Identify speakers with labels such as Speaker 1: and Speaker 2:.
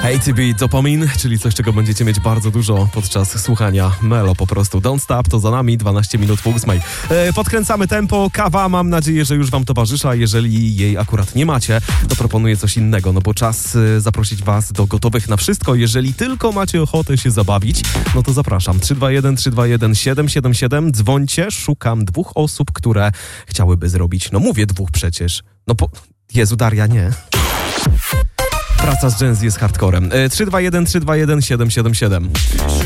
Speaker 1: ATB Dopamin, czyli coś, czego będziecie mieć bardzo dużo podczas słuchania Melo po prostu. Don't Stop, to za nami, 12 minut po 8. Podkręcamy tempo, kawa, mam nadzieję, że już wam towarzyszy, a jeżeli jej akurat nie macie, to proponuję coś innego, no bo czas zaprosić was do gotowych na wszystko. Jeżeli tylko macie ochotę się zabawić, no to zapraszam. 321-321-777, dzwońcie, szukam 2 osób, które chciałyby zrobić, no mówię 2 przecież, Jezu, Daria, nie. Praca z Gen Z jest hardcorem. 321-321-777.